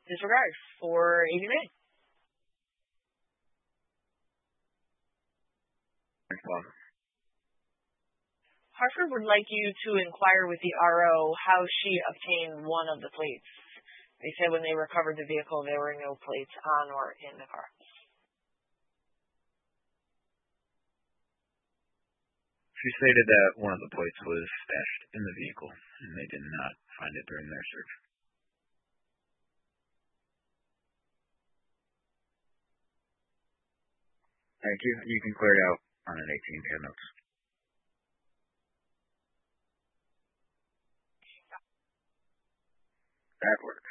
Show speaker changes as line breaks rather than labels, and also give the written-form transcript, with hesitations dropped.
Disregard for Agent A.
Thanks, Bob.
Hartford would like you to inquire with the RO how she obtained one of the plates. They said when they recovered the vehicle, there were no plates on or in the car.
She stated that one of the plates was stashed in the vehicle, and they did not find it during their search. Thank you. You can clear it out on an 18-10 notes. That works.